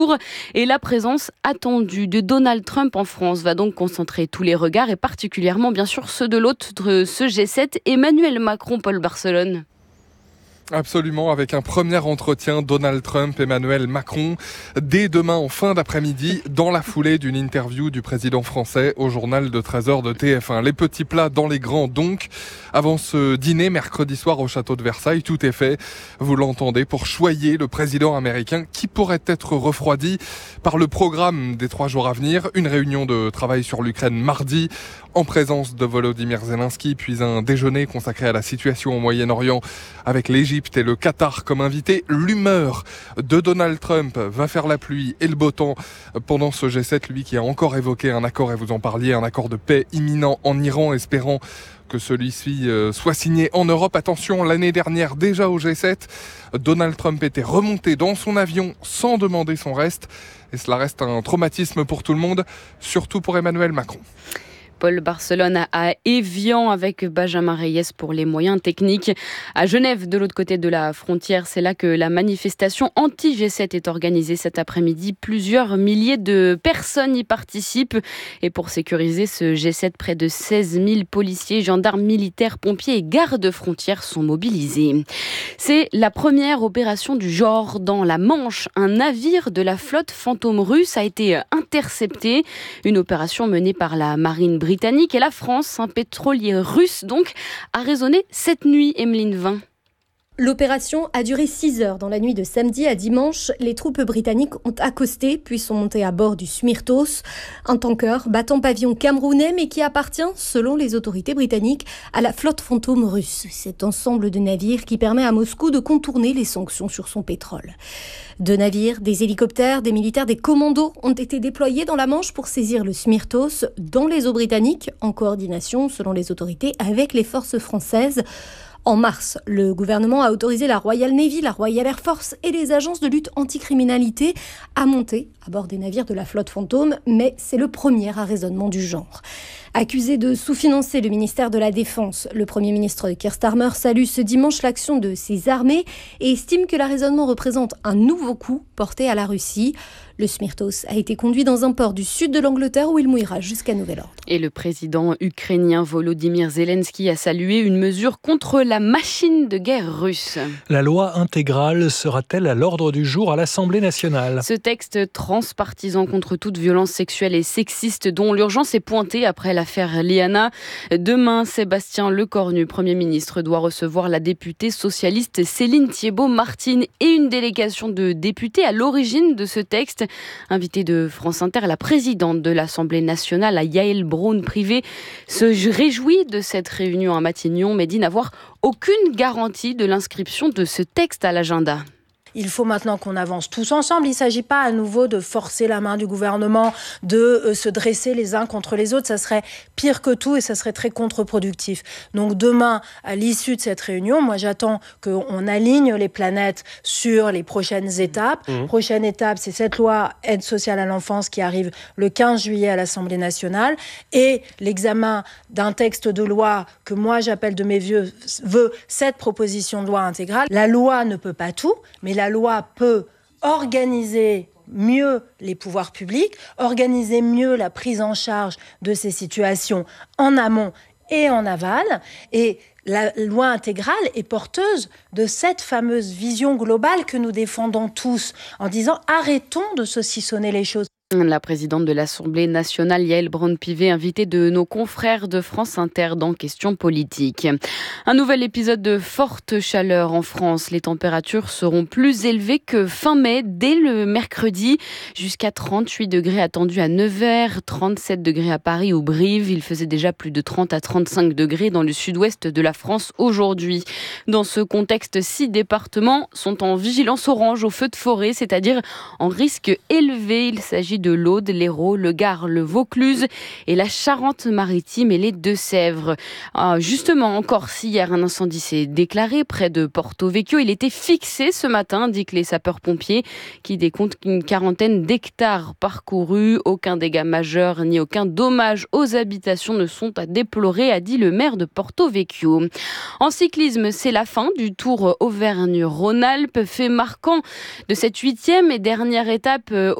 Et la présence attendue de Donald Trump en France va donc concentrer tous les regards et particulièrement bien sûr ceux de l'hôte de ce G7, Emmanuel Macron, Paul Barcelone. Absolument, avec un premier entretien Donald Trump, Emmanuel Macron, dès demain en fin d'après-midi, dans la foulée d'une interview du président français au journal de 13h de TF1. Les petits plats dans les grands donc. Avant ce dîner, mercredi soir au château de Versailles, tout est fait, vous l'entendez, pour choyer le président américain qui pourrait être refroidi par le programme des 3 jours à venir. Une réunion de travail sur l'Ukraine mardi, en présence de Volodymyr Zelensky, puis un déjeuner consacré à la situation au Moyen-Orient avec l'Égypte et le Qatar comme invité. L'humeur de Donald Trump va faire la pluie et le beau temps pendant ce G7, lui qui a encore évoqué un accord, et vous en parliez, un accord de paix imminent en Iran, espérant que celui-ci soit signé en Europe. Attention, l'année dernière, déjà au G7, Donald Trump était remonté dans son avion sans demander son reste. Et cela reste un traumatisme pour tout le monde, surtout pour Emmanuel Macron. Paul Barcelone à Évian avec Benjamin Reyes pour les moyens techniques. À Genève, de l'autre côté de la frontière, c'est là que la manifestation anti-G7 est organisée cet après-midi. Plusieurs milliers de personnes y participent. Et pour sécuriser ce G7, près de 16 000 policiers, gendarmes, militaires, pompiers et gardes-frontières sont mobilisés. C'est la première opération du genre dans la Manche. Un navire de la flotte fantôme russe a été intercepté. Une opération menée par la marine britannique et la France, un pétrolier russe donc, a résonné cette nuit, Emeline Vin. L'opération a duré 6 heures. Dans la nuit de samedi à dimanche, les troupes britanniques ont accosté puis sont montées à bord du Smyrtos, un tanker battant pavillon camerounais mais qui appartient, selon les autorités britanniques, à la flotte fantôme russe. Cet ensemble de navires qui permet à Moscou de contourner les sanctions sur son pétrole. 2 navires, des hélicoptères, des militaires, des commandos ont été déployés dans la Manche pour saisir le Smyrtos dans les eaux britanniques, en coordination, selon les autorités, avec les forces françaises. En mars, le gouvernement a autorisé la Royal Navy, la Royal Air Force et les agences de lutte anticriminalité à monter à bord des navires de la flotte fantôme, mais c'est le premier arraisonnement du genre. Accusé de sous-financer le ministère de la Défense, le Premier ministre Keir Starmer salue ce dimanche l'action de ses armées et estime que l'arraisonnement représente un nouveau coup porté à la Russie. Le Smyrtos a été conduit dans un port du sud de l'Angleterre où il mouillera jusqu'à nouvel ordre. Et le président ukrainien Volodymyr Zelensky a salué une mesure contre la machine de guerre russe. La loi intégrale sera-t-elle à l'ordre du jour à l'Assemblée nationale ? Ce texte transpartisan contre toute violence sexuelle et sexiste dont l'urgence est pointée après l'affaire Liana. Demain, Sébastien Lecornu, Premier ministre, doit recevoir la députée socialiste Céline Thiébaut-Martin et une délégation de députés à l'origine de ce texte. Invitée de France Inter, la présidente de l'Assemblée nationale, Yaël Braun-Pivet, se réjouit de cette réunion à Matignon, mais dit n'avoir aucune garantie de l'inscription de ce texte à l'agenda. Il faut maintenant qu'on avance tous ensemble. Il ne s'agit pas à nouveau de forcer la main du gouvernement, de se dresser les uns contre les autres. Ça serait pire que tout et ça serait très contre-productif. Donc demain, à l'issue de cette réunion, moi j'attends qu'on aligne les planètes sur les prochaines étapes. Prochaine étape, c'est cette loi aide sociale à l'enfance qui arrive le 15 juillet à l'Assemblée nationale et l'examen d'un texte de loi que moi j'appelle de mes vœux cette proposition de loi intégrale. La loi ne peut pas tout, mais la loi peut organiser mieux les pouvoirs publics, organiser mieux la prise en charge de ces situations en amont et en aval. Et la loi intégrale est porteuse de cette fameuse vision globale que nous défendons tous en disant arrêtons de saucissonner les choses. La présidente de l'Assemblée nationale, Yaël Braun-Pivet, invitée de nos confrères de France Inter dans Questions politiques. Un nouvel épisode de forte chaleur en France. Les températures seront plus élevées que fin mai, dès le mercredi. Jusqu'à 38 degrés attendus à Nevers, 37 degrés à Paris ou Brive. Il faisait déjà plus de 30 à 35 degrés dans le sud-ouest de la France aujourd'hui. Dans ce contexte, 6 départements sont en vigilance orange au feu de forêt, c'est-à-dire en risque élevé. Il s'agit de l'Aude, l'Hérault, le Gard, le Vaucluse et la Charente-Maritime et les Deux-Sèvres. Justement, en Corse, hier, un incendie s'est déclaré près de Porto Vecchio. Il était fixé ce matin, indiquent les sapeurs-pompiers, qui décomptent une quarantaine d'hectares parcourus. Aucun dégât majeur ni aucun dommage aux habitations ne sont à déplorer, a dit le maire de Porto Vecchio. En cyclisme, c'est la fin du Tour Auvergne-Rhône-Alpes, fait marquant de cette 8e et dernière étape